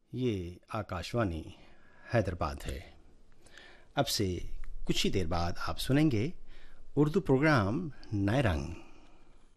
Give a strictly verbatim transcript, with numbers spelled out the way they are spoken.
ये आकाशवाणी हैदराबाद है। अब से कुछ ही देर बाद आप सुनेंगे उर्दू प्रोग्राम नए रंग।